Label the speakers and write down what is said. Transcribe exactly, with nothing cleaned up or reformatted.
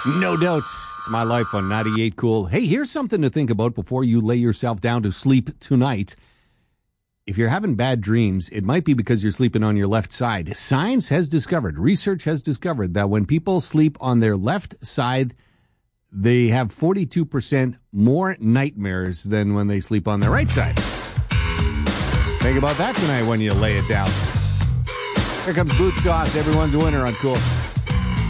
Speaker 1: No doubts. It's My Life on ninety-eight Cool. Hey, here's something to think about before you lay yourself down to sleep tonight. If you're having bad dreams, it might be because you're sleeping on your left side. Science has discovered, research has discovered that when people sleep on their left side, they have forty-two percent more nightmares than when they sleep on their right side. Think about that tonight when you lay it down. Here comes Boot Sauce. Everyone's a winner on Cool.